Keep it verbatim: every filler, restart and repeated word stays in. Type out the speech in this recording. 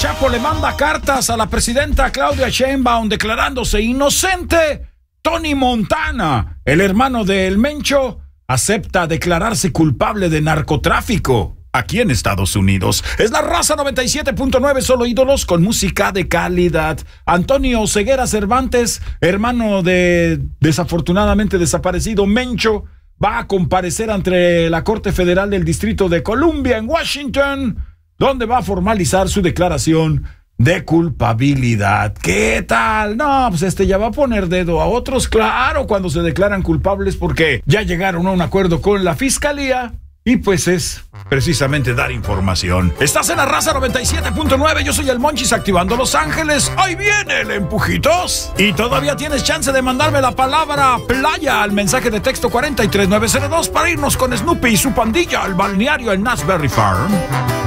Chapo le manda cartas a la presidenta Claudia Sheinbaum declarándose inocente. Tony Montana, el hermano del Mencho, acepta declararse culpable de narcotráfico aquí en Estados Unidos. Es La Raza noventa y siete punto nueve, solo ídolos con música de calidad. Antonio Ceguera Cervantes, hermano de desafortunadamente desaparecido Mencho, va a comparecer ante la Corte Federal del Distrito de Columbia en Washington, donde va a formalizar su declaración de culpabilidad. ¿Qué tal? No, pues este ya va a poner dedo a otros, claro, cuando se declaran culpables, porque ya llegaron a un acuerdo con la fiscalía y pues es precisamente dar información. Estás en La Raza noventa y siete punto nueve, yo soy el Monchis activando Los Ángeles. ¡Ahí viene el empujitos! Y todavía tienes chance de mandarme la palabra playa al mensaje de texto cuatro tres nueve cero dos para irnos con Snoopy y su pandilla al balneario en Asbury Farm.